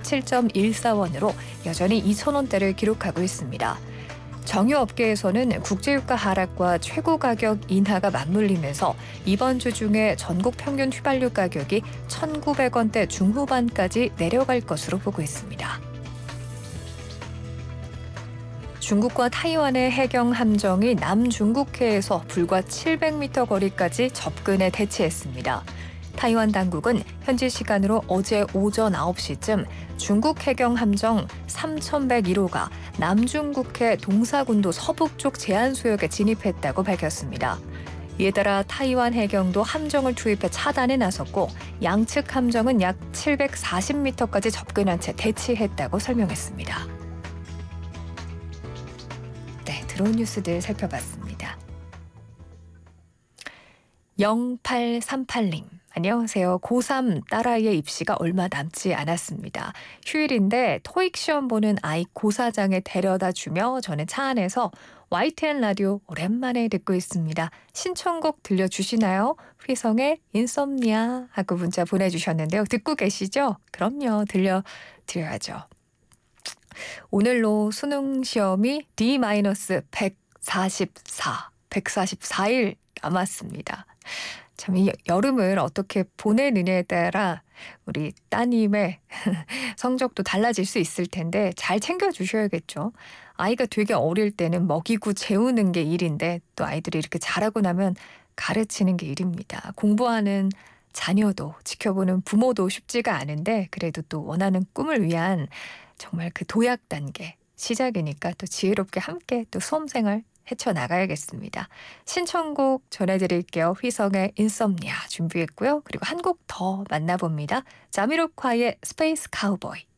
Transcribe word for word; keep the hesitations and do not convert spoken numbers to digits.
삼십칠 점 일사 원으로 여전히 이천 원대를 기록하고 있습니다. 정유업계에서는 국제유가 하락과 최고 가격 인하가 맞물리면서 이번 주 중에 전국 평균 휘발유 가격이 천구백 원대 중후반까지 내려갈 것으로 보고 있습니다. 중국과 타이완의 해경 함정이 남중국해에서 불과 칠백 미터 거리까지 접근에 대치했습니다. 타이완 당국은 현지 시간으로 어제 오전 아홉 시쯤 중국 해경 함정 삼천백일 호가 남중국해 동사군도 서북쪽 제한수역에 진입했다고 밝혔습니다. 이에 따라 타이완 해경도 함정을 투입해 차단에 나섰고 양측 함정은 약 칠백사십 미터까지 접근한 채 대치했다고 설명했습니다. 네, 들어온 뉴스들 살펴봤습니다. 영팔삼팔 님. 안녕하세요. 고삼 딸아이의 입시가 얼마 남지 않았습니다. 휴일인데 토익 시험 보는 아이 고사장에 데려다 주며 저는 차 안에서 와이티엔 라디오 오랜만에 듣고 있습니다. 신청곡 들려주시나요? 휘성의 인썸니아 하고 문자 보내주셨는데요. 듣고 계시죠? 그럼요. 들려드려야죠. 오늘로 수능 시험이 디 백사십사, 백사십사 일 남았습니다. 참 이 여름을 어떻게 보내느냐에 따라 우리 따님의 성적도 달라질 수 있을 텐데 잘 챙겨주셔야겠죠. 아이가 되게 어릴 때는 먹이고 재우는 게 일인데 또 아이들이 이렇게 자라고 나면 가르치는 게 일입니다. 공부하는 자녀도 지켜보는 부모도 쉽지가 않은데 그래도 또 원하는 꿈을 위한 정말 그 도약 단계 시작이니까 또 지혜롭게 함께 또 수험생활 헤쳐나가야겠습니다. 신청곡 전해드릴게요. 휘성의 인썸니아 준비했고요. 그리고 한 곡 더 만나봅니다. 자미로콰이의 스페이스 카우보이.